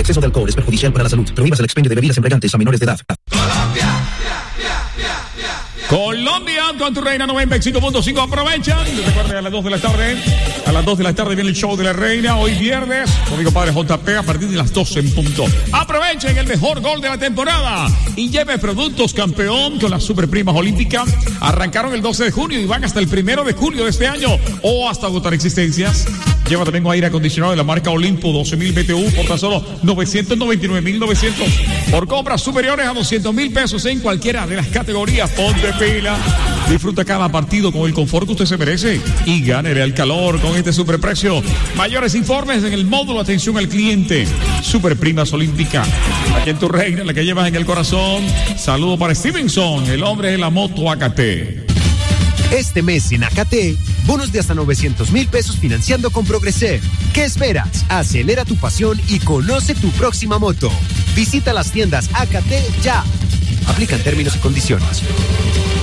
exceso de alcohol es perjudicial para la salud. Prohíbas el expendio de bebidas embriagantes a menores de edad. Colombia, con tu reina 95.5. Aprovechan. Recuerden, a las 2 de la tarde. A las 2 de la tarde viene el show de la reina. Hoy viernes, conmigo padre JP, a partir de las 12 en punto. Aprovechen el mejor gol de la temporada y lleve productos campeón con las superprimas olímpicas. Arrancaron el 12 de junio y van hasta el 1 de julio de este año o hasta agotar existencias. Lleva también aire acondicionado de la marca Olimpo 12.000 BTU por tan solo 999.900. Por compras superiores a 200.000 pesos en cualquiera de las categorías. Ponte pila. Disfruta cada partido con el confort que usted se merece y gánele al calor con este superprecio. Mayores informes en el módulo atención al cliente. Superprimas Olímpica. Aquí en tu reina, la que llevas en el corazón. Saludo para Stevenson, el hombre de la moto AKT. Este mes en AKT, bonos de hasta 900.000 pesos financiando con Progreser. ¿Qué esperas? Acelera tu pasión y conoce tu próxima moto. Visita las tiendas AKT ya. Aplican términos y condiciones.